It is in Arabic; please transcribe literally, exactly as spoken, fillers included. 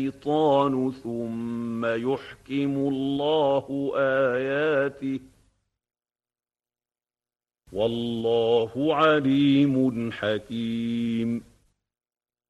الشيطان ثم يحكم الله آياته والله عليم حكيم.